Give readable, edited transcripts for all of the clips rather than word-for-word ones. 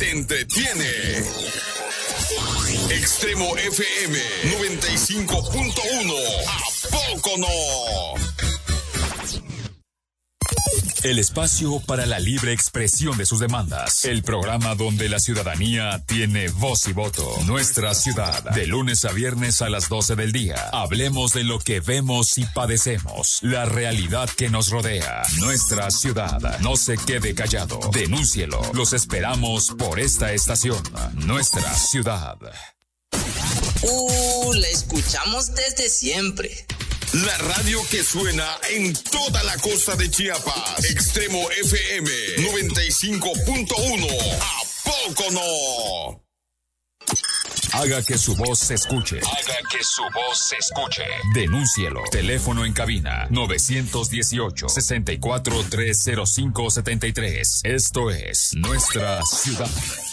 te entretiene. Extremo FM 95.1. ¿A poco no? El espacio para la libre expresión de sus demandas. El programa donde la ciudadanía tiene voz y voto. Nuestra ciudad. De lunes a viernes a las 12 del día. Hablemos de lo que vemos y padecemos. La realidad que nos rodea. Nuestra ciudad. No se quede callado. Denúncielo. Los esperamos por esta estación. Nuestra ciudad. La escuchamos desde siempre. La radio que suena en toda la costa de Chiapas. Extremo FM 95.1. ¿A poco no? Haga que su voz se escuche. Haga que su voz se escuche. Denúncielo. Teléfono en cabina 918-64-305-73. Esto es Nuestra Ciudad.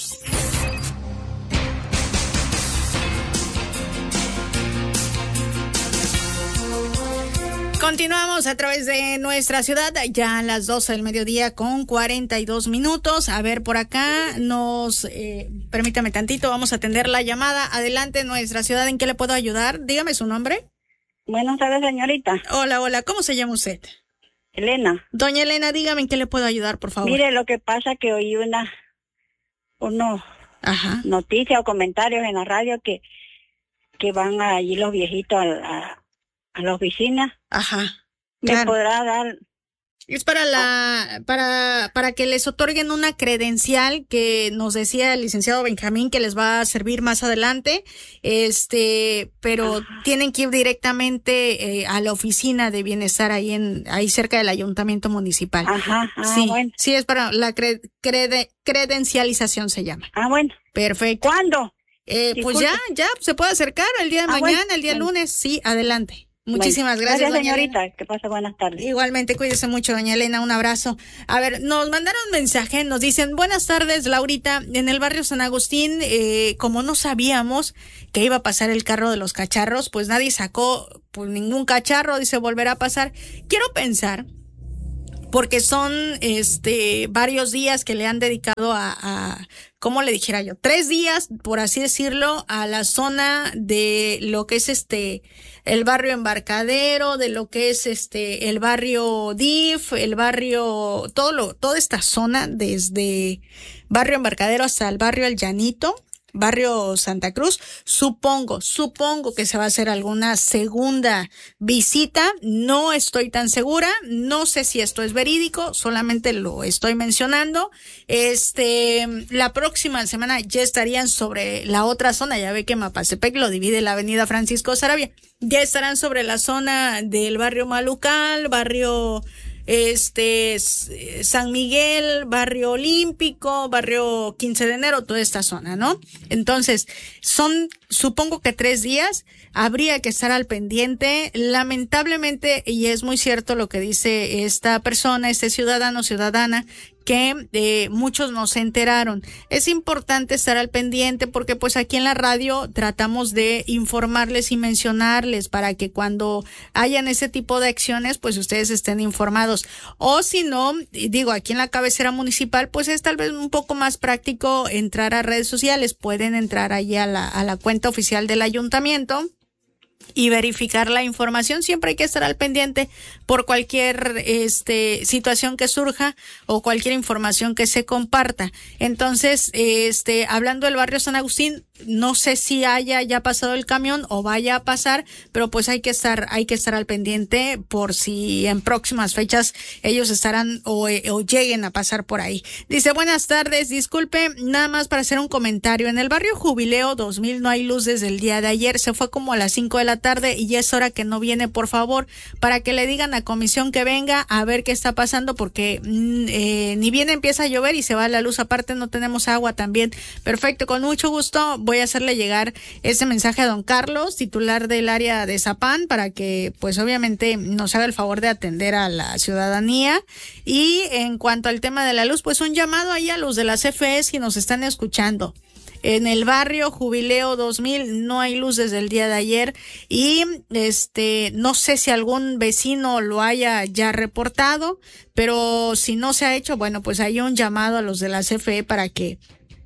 Continuamos a través de Nuestra Ciudad, ya a las 12 del mediodía con 42 minutos. A ver, por acá permítame tantito, vamos a atender la llamada. Adelante, Nuestra Ciudad, ¿en qué le puedo ayudar? Dígame su nombre. Buenas tardes, señorita. Hola, ¿cómo se llama usted? Elena. Doña Elena, dígame en qué le puedo ayudar, por favor. Mire, lo que pasa que oí unos noticias o comentarios en la radio que van allí los viejitos a la oficina. Ajá. ¿Me podrá dar? Es para que les otorguen una credencial que nos decía el licenciado Benjamín que les va a servir más adelante, pero tienen que ir directamente a la oficina de bienestar ahí cerca del ayuntamiento municipal. Sí, bueno. Sí, es para la credencialización se llama. Bueno. Perfecto. ¿Cuándo? Pues ya se puede acercar el día de mañana, el día lunes. Sí, adelante. Muchísimas gracias, doña señorita. Elena. Que pase buenas tardes. Igualmente, cuídese mucho, doña Elena. Un abrazo. A ver, nos mandaron un mensaje, nos dicen, buenas tardes, Laurita. En el barrio San Agustín, como no sabíamos que iba a pasar el carro de los cacharros, pues nadie sacó ningún cacharro, dice, volverá a pasar. Quiero pensar, porque son varios días que le han dedicado a ¿cómo le dijera yo? 3 días, por así decirlo, a la zona de lo que es el barrio Embarcadero, de lo que es el barrio DIF, el barrio, toda esta zona, desde barrio Embarcadero hasta el barrio El Llanito, barrio Santa Cruz. Supongo que se va a hacer alguna segunda visita. No estoy tan segura. No sé si esto es verídico. Solamente lo estoy mencionando. La próxima semana ya estarían sobre la otra zona. Ya ve que Mapastepec lo divide la avenida Francisco Saravia. Ya estarán sobre la zona del barrio Malucal, barrio San Miguel, barrio Olímpico, barrio 15 de enero, toda esta zona, ¿no? Entonces, supongo que 3 días, habría que estar al pendiente. Lamentablemente, y es muy cierto lo que dice esta persona, ciudadana, que muchos no se enteraron. Es importante estar al pendiente porque pues aquí en la radio tratamos de informarles y mencionarles para que cuando hayan ese tipo de acciones pues ustedes estén informados. O si no, digo, aquí en la cabecera municipal pues es tal vez un poco más práctico entrar a redes sociales. Pueden entrar allí a la cuenta oficial del ayuntamiento y verificar la información. Siempre hay que estar al pendiente por cualquier situación que surja o cualquier información que se comparta. Entonces, hablando del barrio San Agustín, no sé si haya ya pasado el camión o vaya a pasar, pero pues hay que estar al pendiente por si en próximas fechas ellos estarán o lleguen a pasar por ahí. Dice, buenas tardes, disculpe, nada más para hacer un comentario. En el barrio Jubileo 2000 no hay luz desde el día de ayer, se fue como a las 5 de la tarde y ya es hora que no viene, por favor, para que le digan a comisión que venga a ver qué está pasando, porque ni bien empieza a llover y se va la luz, aparte no tenemos agua también. Perfecto, con mucho gusto voy a hacerle llegar ese mensaje a don Carlos, titular del área de Zapán, para que pues obviamente nos haga el favor de atender a la ciudadanía. Y en cuanto al tema de la luz, pues un llamado ahí a los de la CFE si nos están escuchando. En el barrio Jubileo 2000 no hay luz desde el día de ayer y no sé si algún vecino lo haya ya reportado, pero si no se ha hecho, bueno, pues hay un llamado a los de la CFE para que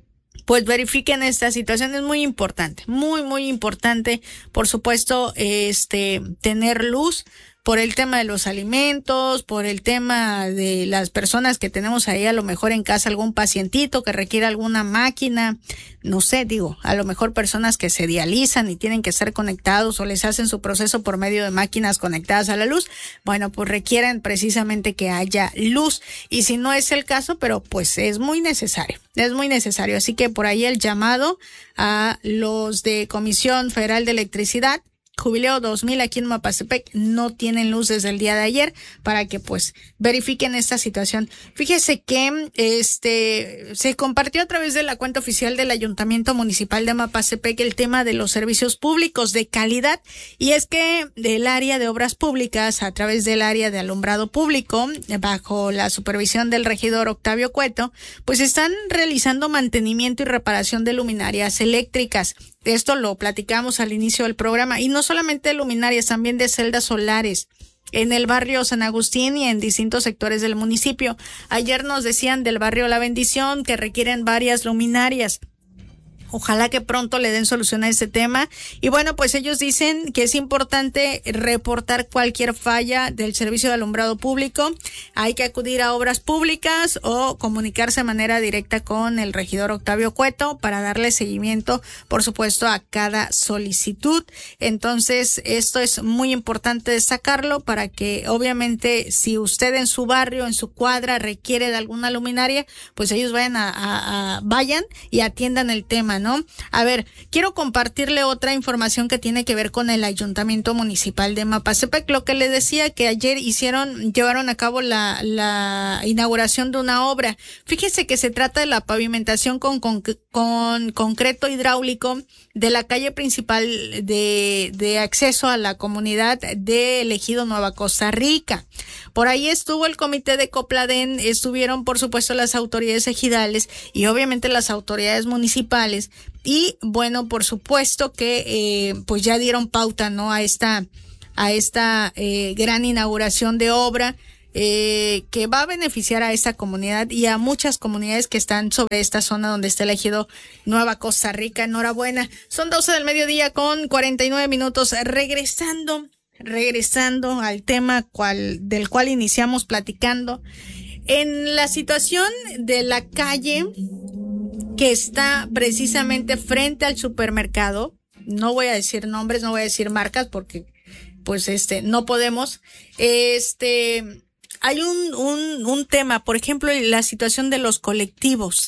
pues verifiquen esta situación. Es muy importante, muy, muy importante, por supuesto, tener luz por el tema de los alimentos, por el tema de las personas que tenemos ahí a lo mejor en casa, algún pacientito que requiere alguna máquina, no sé, a lo mejor personas que se dializan y tienen que estar conectados o les hacen su proceso por medio de máquinas conectadas a la luz, bueno, pues requieren precisamente que haya luz, y si no es el caso, pero pues es muy necesario, así que por ahí el llamado a los de Comisión Federal de Electricidad, Jubileo 2000 aquí en Mapastepec, no tienen luz desde el día de ayer, para que pues verifiquen esta situación. Fíjese que se compartió a través de la cuenta oficial del Ayuntamiento Municipal de Mapastepec el tema de los servicios públicos de calidad, y es que del área de obras públicas, a través del área de alumbrado público, bajo la supervisión del regidor Octavio Cueto, pues están realizando mantenimiento y reparación de luminarias eléctricas. Esto lo platicamos al inicio del programa, y no solamente de luminarias, también de celdas solares en el barrio San Agustín y en distintos sectores del municipio. Ayer nos decían del barrio La Bendición que requieren varias luminarias. Ojalá que pronto le den solución a este tema. Y bueno, pues ellos dicen que es importante reportar cualquier falla del servicio de alumbrado público. Hay que acudir a obras públicas o comunicarse de manera directa con el regidor Octavio Cueto para darle seguimiento, por supuesto, a cada solicitud. Entonces, esto es muy importante destacarlo para que, obviamente, si usted en su barrio, en su cuadra, requiere de alguna luminaria, pues ellos vayan y atiendan el tema, ¿no? A ver, quiero compartirle otra información que tiene que ver con el Ayuntamiento Municipal de Mapastepec. Lo que le decía, que ayer llevaron a cabo la inauguración de una obra. Fíjese que se trata de la pavimentación con concreto hidráulico de la calle principal de acceso a la comunidad de Ejido Nueva Costa Rica. Por ahí estuvo el comité de Copladén, estuvieron por supuesto las autoridades ejidales y obviamente las autoridades municipales, y bueno, por supuesto que pues ya dieron pauta, ¿no?, a esta gran inauguración de obra que va a beneficiar a esta comunidad y a muchas comunidades que están sobre esta zona donde está el ejido Nueva Costa Rica. Enhorabuena. Son 12 del mediodía con 49 minutos. Regresando al tema del cual iniciamos platicando, en la situación de la calle que está precisamente frente al supermercado, no voy a decir nombres, no voy a decir marcas porque pues no podemos, hay un tema, por ejemplo, la situación de los colectivos.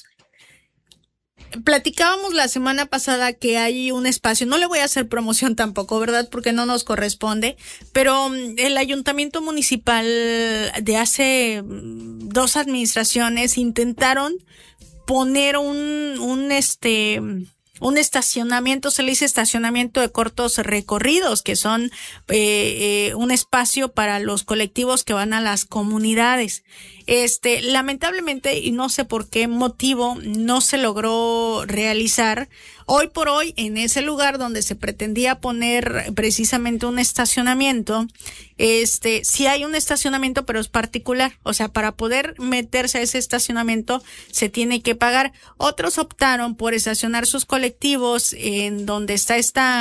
Platicábamos la semana pasada que hay un espacio, no le voy a hacer promoción tampoco, ¿verdad?, porque no nos corresponde, pero el ayuntamiento municipal de hace 2 administraciones intentaron poner un estacionamiento, se le dice estacionamiento de cortos recorridos, que son un espacio para los colectivos que van a las comunidades. Lamentablemente, y no sé por qué motivo, no se logró realizar. Hoy por hoy, en ese lugar donde se pretendía poner precisamente un estacionamiento, sí hay un estacionamiento, pero es particular. O sea, para poder meterse a ese estacionamiento se tiene que pagar. Otros optaron por estacionar sus colectivos en donde está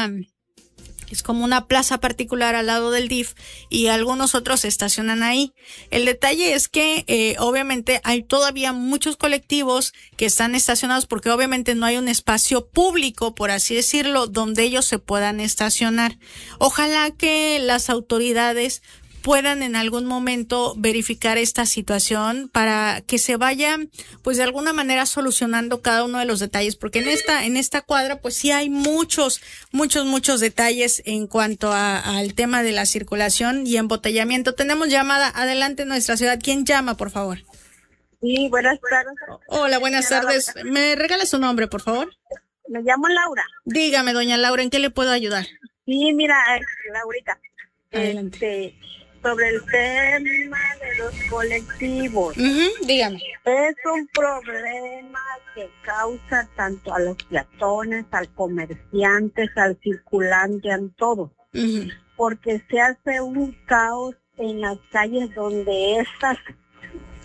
es como una plaza particular al lado del DIF, y algunos otros se estacionan ahí. El detalle es que obviamente hay todavía muchos colectivos que están estacionados porque obviamente no hay un espacio público, por así decirlo, donde ellos se puedan estacionar. Ojalá que las autoridades puedan en algún momento verificar esta situación para que se vaya, pues de alguna manera solucionando cada uno de los detalles, porque en esta cuadra pues sí hay muchos detalles en cuanto al tema de la circulación y embotellamiento. Tenemos llamada, adelante Nuestra Ciudad. ¿Quién llama, por favor? Sí, buenas tardes. Hola, buenas tardes. ¿Me regala su nombre, por favor? Me llamo Laura. Dígame, doña Laura, ¿en qué le puedo ayudar? Sí, mira, Laurita. Adelante. Sobre el tema de los colectivos. Dígame. Es un problema que causa tanto a los peatones, al comerciante, al circulante, a todos. Porque se hace un caos en las calles donde estas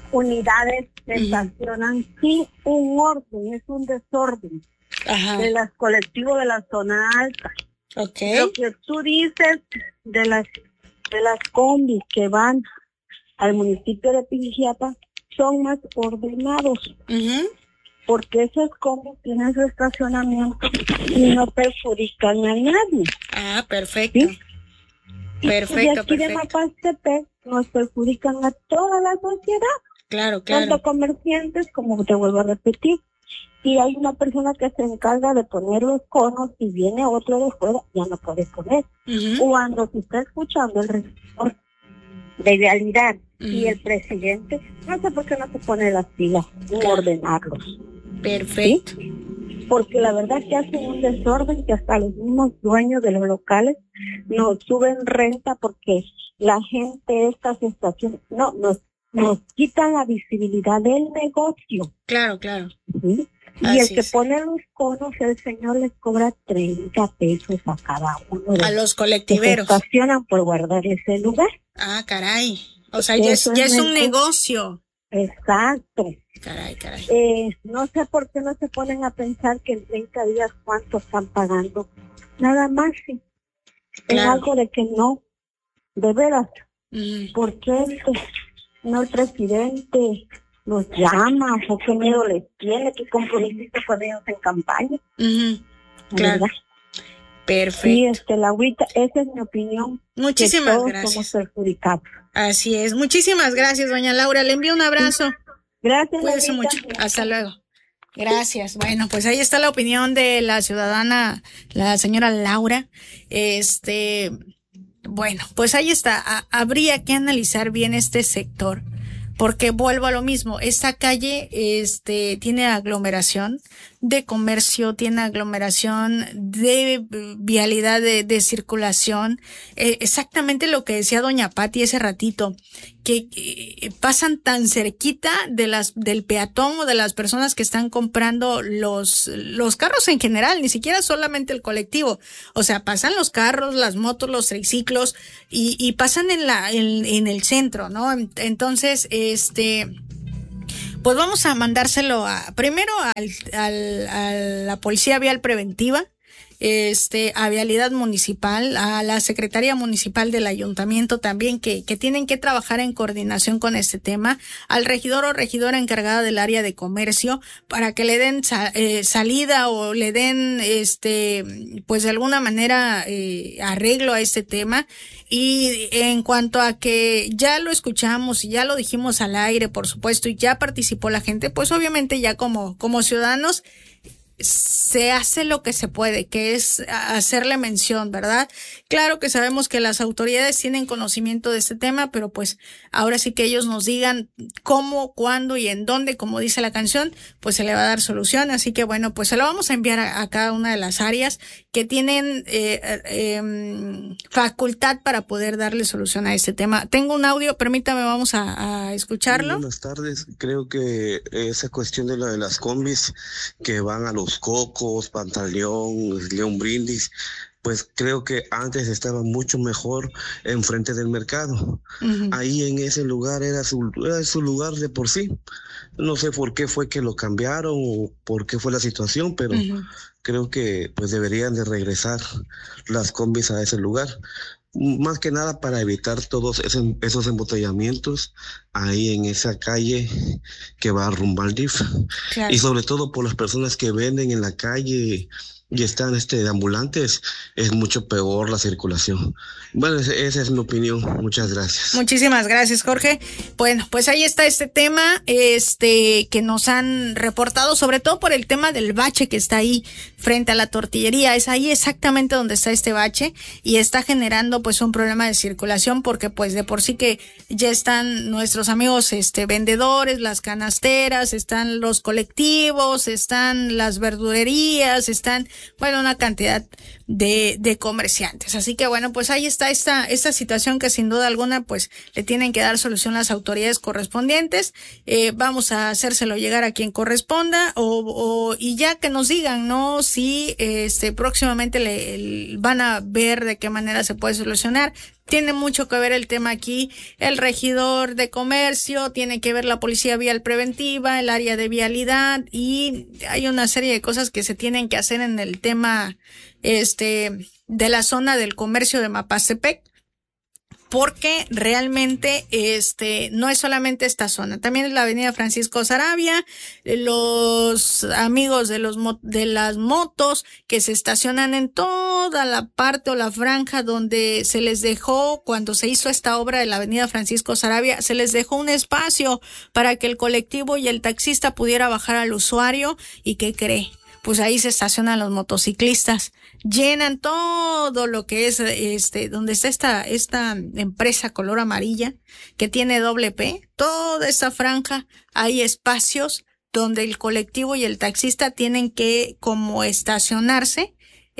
unidades se estacionan sin un orden, es un desorden. Ajá. De los colectivos de la zona alta. Okay. Lo que tú dices de las combis que van al municipio de Pinjiapa son más ordenados. Uh-huh. Porque esos combis tienen su estacionamiento y no perjudican a nadie. Ah, perfecto. ¿Sí? Perfecto, y aquí de perfecto. Mapastepec nos perjudican a toda la sociedad. Claro. Tanto comerciantes como, te vuelvo a repetir, si hay una persona que se encarga de poner los conos y viene otro de fuera, ya no puede poner. Uh-huh. Cuando se está escuchando el regidor de Vialidad y el presidente, no sé por qué no se pone las pilas en ordenarlos. Perfecto. ¿Sí? Porque la verdad que hacen un desorden que hasta los mismos dueños de los locales nos suben renta porque la gente estas estaciones, no, nos quitan la visibilidad del negocio. Claro. ¿Sí? Y así el que es. pone los conos, el señor les cobra 30 pesos a cada uno. A los colectiveros. Que se estacionan por guardar ese lugar. Ah, caray. O sea, ya es un negocio. Exacto. Caray. No sé por qué no se ponen a pensar que en 30 días cuánto están pagando. Nada más, sí. Claro. Es algo de que no. De veras. Uh-huh. ¿Por qué no el presidente los llama? ¿O qué miedo les tiene? ¿Qué compromiso con ellos en campaña? Uh-huh. Claro. ¿Verdad? Perfecto. Sí, la agüita, esa es mi opinión. Muchísimas todos gracias. Somos perjudicados. Así es. Muchísimas gracias, doña Laura. Le envío un abrazo. Gracias. Cuídese mucho. Hasta luego. Gracias. Bueno, pues ahí está la opinión de la ciudadana, la señora Laura. Bueno, pues ahí está. Habría que analizar bien este sector, porque vuelvo a lo mismo. Esta calle, tiene aglomeración de comercio, tiene aglomeración de vialidad de circulación. Exactamente lo que decía doña Patti ese ratito, que pasan tan cerquita del peatón o de las personas que están comprando los carros en general, ni siquiera solamente el colectivo. O sea, pasan los carros, las motos, los triciclos y pasan en el centro, ¿no? Entonces, pues vamos a mandárselo primero a la Policía Vial Preventiva, a Vialidad Municipal, a la Secretaría Municipal del Ayuntamiento también, que tienen que trabajar en coordinación con este tema, al regidor o regidora encargada del área de comercio, para que le den salida o le den, pues de alguna manera, arreglo a este tema. Y en cuanto a que ya lo escuchamos y ya lo dijimos al aire, por supuesto, y ya participó la gente, pues obviamente ya como ciudadanos se hace lo que se puede, que es hacerle mención, ¿verdad? Claro que sabemos que las autoridades tienen conocimiento de este tema, pero pues ahora sí que ellos nos digan cómo, cuándo y en dónde, como dice la canción, pues se le va a dar solución. Así que bueno, pues se lo vamos a enviar a cada una de las áreas que tienen facultad para poder darle solución a este tema. Tengo un audio, permítame, vamos a escucharlo. Buenas tardes. Creo que esa cuestión de las combis que van a los Cocos, Pantaleón, León Brindis, pues creo que antes estaba mucho mejor enfrente del mercado. Uh-huh. Ahí en ese lugar era su lugar de por sí. No sé por qué fue que lo cambiaron o por qué fue la situación, pero uh-huh. Creo que pues deberían de regresar las combis a ese lugar. Más que nada para evitar todos esos embotellamientos ahí en esa calle que va rumbo al DIF. Claro. Y sobre todo por las personas que venden en la calle y están ambulantes, es mucho peor la circulación. Bueno, esa es mi opinión. Muchas gracias. Muchísimas gracias, Jorge. Bueno, pues ahí está este tema, que nos han reportado, sobre todo por el tema del bache que está ahí frente a la tortillería. Es ahí exactamente donde está este bache y está generando pues un problema de circulación, porque pues de por sí que ya están nuestros amigos vendedores, las canasteras, están los colectivos, están las verdurerías, están, bueno, una cantidad de comerciantes. Así que bueno, pues ahí está esta situación que sin duda alguna pues le tienen que dar solución las autoridades correspondientes. Vamos a hacérselo llegar a quien corresponda y ya que nos digan, ¿no? Si próximamente van a ver de qué manera se puede solucionar. Tiene mucho que ver el tema aquí, el regidor de comercio comercio, tiene que ver la policía vial preventiva, el área de vialidad, y hay una serie de cosas que se tienen que hacer en el tema de la zona del comercio de Mapastepec, porque realmente no es solamente esta zona, también es la avenida Francisco Saravia, los amigos de las motos que se estacionan en toda la parte o la franja donde se les dejó, cuando se hizo esta obra de la avenida Francisco Saravia, se les dejó un espacio para que el colectivo y el taxista pudiera bajar al usuario. ¿Y qué cree? Pues ahí se estacionan los motociclistas, llenan todo lo que es donde está esta empresa color amarilla que tiene doble P, toda esa franja, hay espacios donde el colectivo y el taxista tienen que como estacionarse,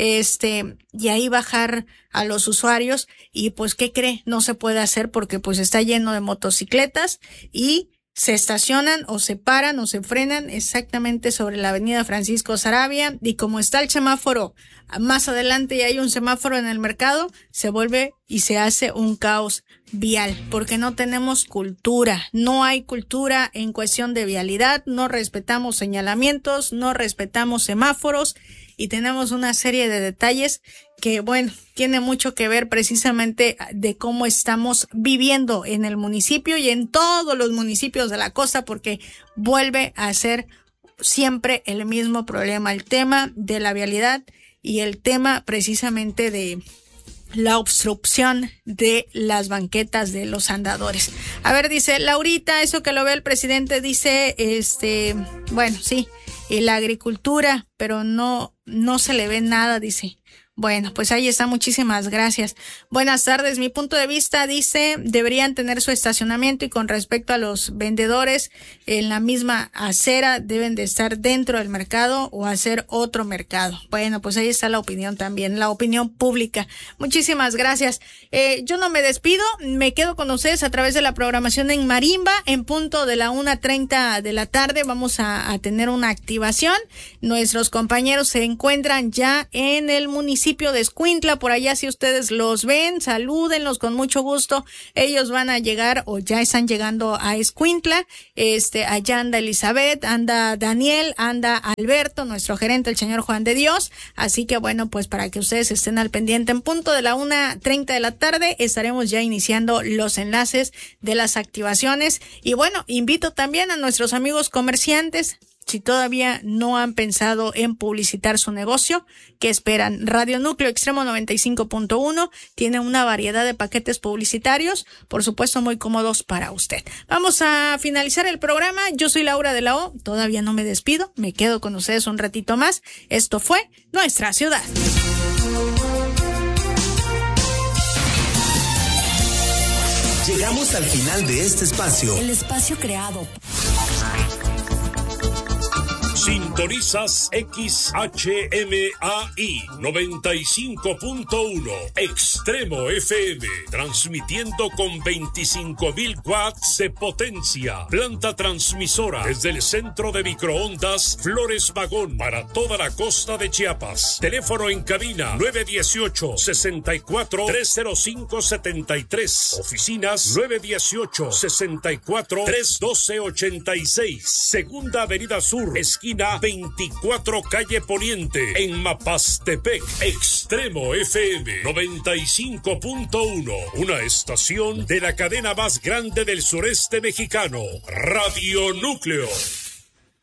y ahí bajar a los usuarios, y pues ¿qué cree? No se puede hacer porque pues está lleno de motocicletas y se estacionan o se paran o se frenan exactamente sobre la avenida Francisco Saravia, y como está el semáforo más adelante y hay un semáforo en el mercado, se vuelve y se hace un caos vial, porque no tenemos cultura, no hay cultura en cuestión de vialidad, no respetamos señalamientos, no respetamos semáforos, y tenemos una serie de detalles que, bueno, tiene mucho que ver precisamente de cómo estamos viviendo en el municipio y en todos los municipios de la costa, porque vuelve a ser siempre el mismo problema, el tema de la vialidad y el tema precisamente de la obstrucción de las banquetas de los andadores. A ver, dice Laurita, eso que lo ve el presidente, dice, bueno, sí, y la agricultura, pero no se le ve nada, dice. Bueno, pues ahí está, muchísimas gracias. Buenas tardes, mi punto de vista, dice, deberían tener su estacionamiento, y con respecto a los vendedores, en la misma acera deben de estar dentro del mercado o hacer otro mercado. Bueno, pues ahí está la opinión también, la opinión pública. Muchísimas gracias. Yo no me despido, me quedo con ustedes a través de la programación en Marimba, en punto de la 1:30 de la tarde, vamos a tener una activación. Nuestros compañeros se encuentran ya en el municipio de Escuintla, por allá si ustedes los ven, salúdenlos con mucho gusto. Ellos van a llegar o ya están llegando a Escuintla. Allá anda Elizabeth, anda Daniel, anda Alberto, nuestro gerente, el señor Juan de Dios. Así que bueno, pues para que ustedes estén al pendiente, en punto de la 1:30 de la tarde estaremos ya iniciando los enlaces de las activaciones. Y bueno, invito también a nuestros amigos comerciantes, si todavía no han pensado en publicitar su negocio, ¿qué esperan? Radio Núcleo Extremo 95.1 tiene una variedad de paquetes publicitarios, por supuesto muy cómodos para usted. Vamos a finalizar el programa. Yo soy Laura de la O, todavía no me despido, me quedo con ustedes un ratito más. Esto fue Nuestra Ciudad. Llegamos al final de este espacio. El espacio creado. Sintonizas XHMAI 95.1 Extremo FM, transmitiendo con 25,000 watts de potencia. Planta transmisora desde el centro de microondas Flores Magón para toda la costa de Chiapas. Teléfono en cabina 918-64-305-73. Oficinas 918-64-312-86. Segunda Avenida Sur, esquina 24 calle Poniente, en Mapastepec. Extremo FM 95.1, una estación de la cadena más grande del sureste mexicano, Radio Núcleo.